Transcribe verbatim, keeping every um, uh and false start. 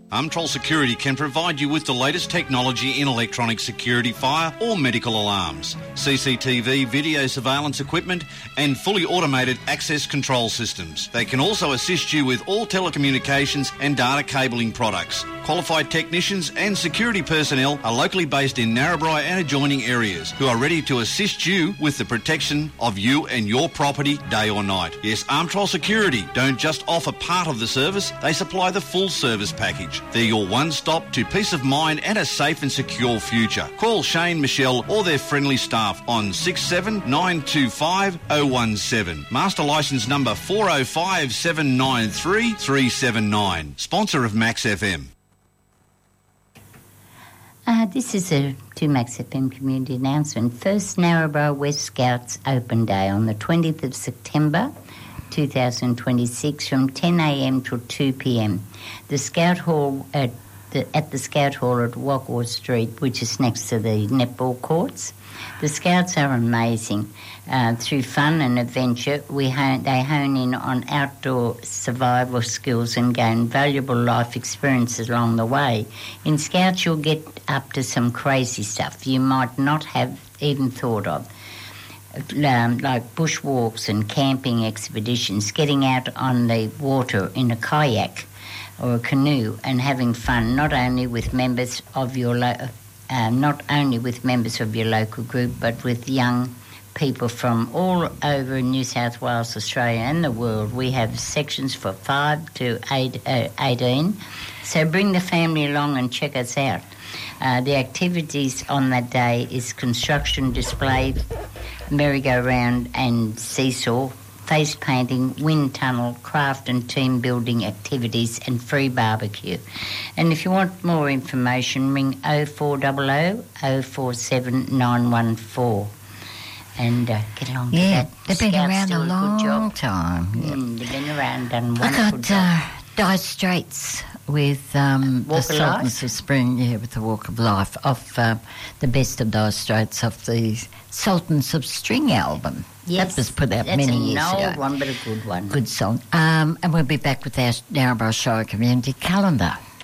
Umtrol Security can provide you with the latest technology in electronic security, fire or medical alarms, C C T V, video surveillance equipment and fully automated access control systems. They can also assist you with all telecommunications and data cabling products. Qualified technicians and security personnel are locally based in Narrabri and adjoining areas who are ready to assist you with the protection of you and your property day or night. Yes, Umtrol Security don't just offer part of the service, they supply the full service package. They're your one-stop to peace of mind and a safe and secure future. Call Shane, Michelle or their friendly staff on six seven nine two five oh one seven. Master licence number four oh five seven nine three three seven nine. Sponsor of Max F M. Uh, this is a two Max F M community announcement. First Narrabri West Scouts Open Day on the twentieth of September two thousand twenty-six from ten a m till two p m. The Scout Hall at the, at the Scout Hall at Walkworth Street, which is next to the netball courts. The Scouts are amazing. Uh, through fun and adventure, we hone, they hone in on outdoor survival skills and gain valuable life experiences along the way. In Scouts, you'll get up to some crazy stuff you might not have even thought of. Um, like bushwalks and camping expeditions, getting out on the water in a kayak or a canoe and having fun, not only with members of your lo- uh, not only with members of your local group, but with young people from all over New South Wales, Australia and the world. We have sections for five to eight, uh, eighteen, so bring the family along and check us out. Uh, the activities on that day is construction display, merry-go-round and seesaw, face painting, wind tunnel, craft and team building activities and free barbecue. And if you want more information, ring oh four hundred oh four seven nine one four and uh, get along to yeah, that. They've been Scouts around do a long job. time. Yeah. Mm, they've been around, done I wonderful got job. uh, Dire Straits with um, the Walk of Sultans Life? of Spring, yeah, with the Walk of Life, off uh, the best of Dire Straits, off the Sultans of String album. Yes, that was put out that's many an years old ago. one, but a good one. Good song. Um, and we'll be back with our Narrabri Shire Community Calendar.